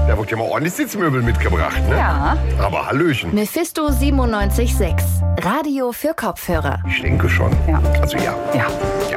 Da wird ja mal ordentlich Sitzmöbel mitgebracht, ne? Ja. Aber Hallöchen. Mephisto 97.6. Radio für Kopfhörer. Ich denke schon. Ja. Also ja. Ja. Ja.